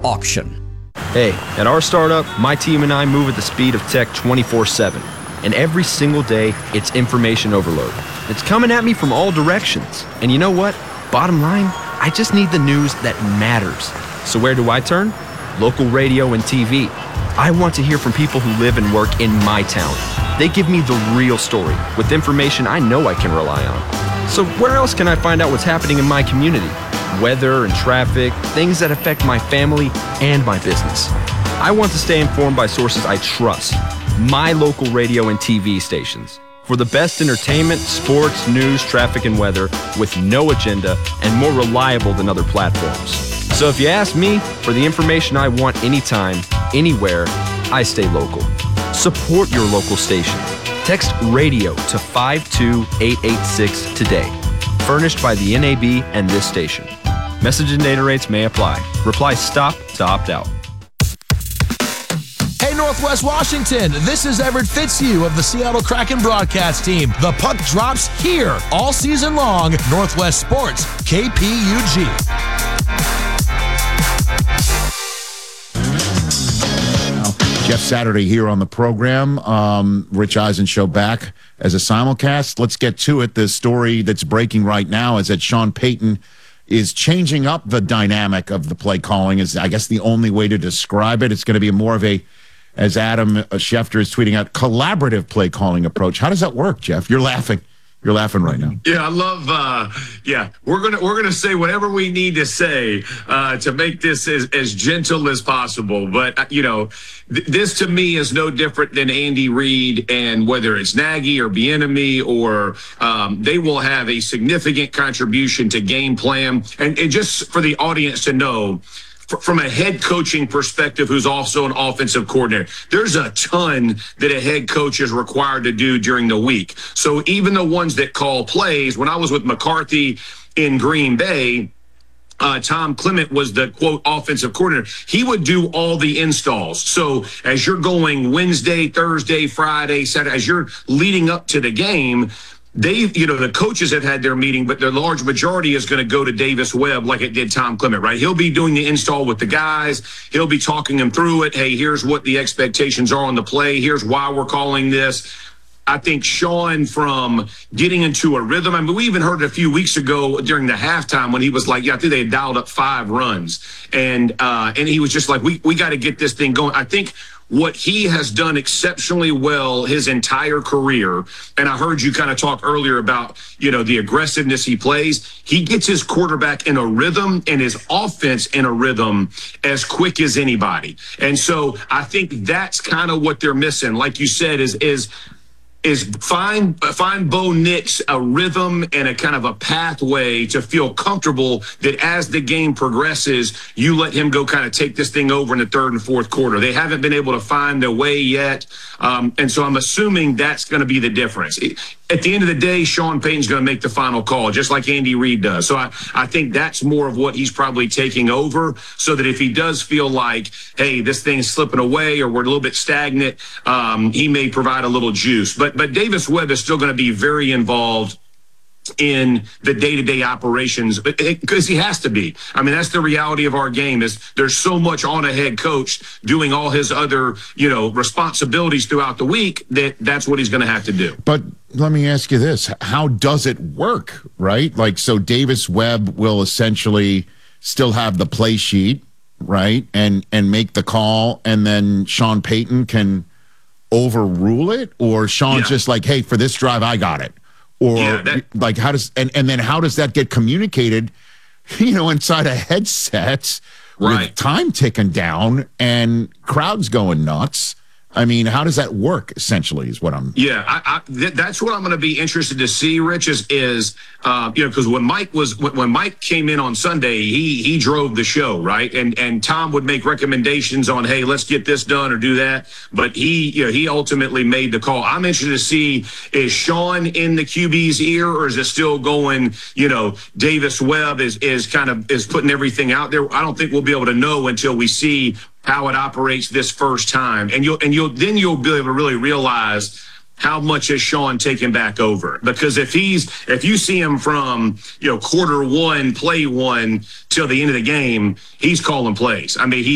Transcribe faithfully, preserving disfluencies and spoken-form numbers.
auction. Hey, at our startup, my team and I move at the speed of tech twenty-four seven. And every single day, it's information overload. It's coming at me from all directions. And you know what? Bottom line, I just need the news that matters. So where do I turn? Local radio and T V. I want to hear from people who live and work in my town. They give me the real story with information I know I can rely on. So where else can I find out what's happening in my community? Weather and traffic, things that affect my family and my business. I want to stay informed by sources I trust. My local radio and T V stations. For the best entertainment, sports, news, traffic, and weather with no agenda and more reliable than other platforms. So if you ask me for the information I want anytime, anywhere, I stay local. Support your local station. Text radio to five two eight eight six today. Furnished by the N A B and this station. Message and data rates may apply. Reply STOP to opt out. Hey, Northwest Washington, this is Everett Fitzhugh of the Seattle Kraken broadcast team. The puck drops here all season long. Northwest Sports, K P U G. Jeff Saturday here on the program. Um, Rich Eisen show back as a simulcast. Let's get to it. The story that's breaking right now is that Sean Payton is changing up the dynamic of the play calling, is I guess the only way to describe it. It's going to be more of a, as Adam Schefter is tweeting out, collaborative play calling approach. How does that work, Jeff? You're laughing. You're laughing right now. Yeah, I love. Uh, yeah, we're gonna we're gonna say whatever we need to say uh, to make this as, as gentle as possible. But uh, you know, th- this to me is no different than Andy Reid, and whether it's Nagy or Bieniemy, or um, they will have a significant contribution to game plan. And, and just for the audience to know, from a head coaching perspective, who's also an offensive coordinator, there's a ton that a head coach is required to do during the week. So even the ones that call plays, when I was with McCarthy in Green Bay, Uh, Tom Clement was the, quote, offensive coordinator. He would do all the installs. So as you're going Wednesday, Thursday, Friday, Saturday, as you're leading up to the game, they, you know, the coaches have had their meeting, but the large majority is going to go to Davis Webb like it did Tom Clement, right? He'll be doing the install with the guys. He'll be talking them through it. Hey, here's what the expectations are on the play. Here's why we're calling this. I think Sean, from getting into a rhythm, I mean, we even heard it a few weeks ago during the halftime when he was like, yeah, I think they had dialed up five runs. And uh, and he was just like, we, we got to get this thing going. I think what he has done exceptionally well his entire career, and I heard you kind of talk earlier about, you know, the aggressiveness he plays. He gets his quarterback in a rhythm and his offense in a rhythm as quick as anybody. And so I think that's kind of what they're missing. Like you said, is is is find find Bo Nix a rhythm and a kind of a pathway to feel comfortable that as the game progresses, you let him go kind of take this thing over in the third and fourth quarter. They haven't been able to find their way yet. Um, and so I'm assuming that's going to be the difference. At the end of the day, Sean Payton's going to make the final call, just like Andy Reid does. So I, I think that's more of what he's probably taking over, so that if he does feel like, hey, this thing's slipping away or we're a little bit stagnant, um, he may provide a little juice. But but Davis Webb is still going to be very involved in the day-to-day operations, because he has to be. I mean, that's the reality of our game, is there's so much on a head coach doing all his other, you know, responsibilities throughout the week that that's what he's going to have to do. But let me ask you this. How does it work, right? Like, so Davis Webb will essentially still have the play sheet, right, and and make the call, and then Sean Payton can overrule it? Or Sean's yeah. just like, hey, for this drive, I got it. Or yeah, that, like, how does, and, and then how does that get communicated, you know, inside a headset right. with time ticking down and crowds going nuts? I mean, how does that work, essentially, is what I'm... Yeah, I, I, th- that's what I'm going to be interested to see, Rich, is, is uh, you know, because when Mike was when, when Mike came in on Sunday, he he drove the show, right? And and Tom would make recommendations on, hey, let's get this done or do that. But he, you know, he ultimately made the call. I'm interested to see, is Sean in the Q B's ear, or is it still going, you know, Davis Webb is, is kind of is putting everything out there? I don't think we'll be able to know until we see how it operates this first time. And you'll and you'll then you'll be able to really realize how much is Sean taking back over. Because if he's if you see him from, you know, quarter one, play one till the end of the game, he's calling plays. I mean, he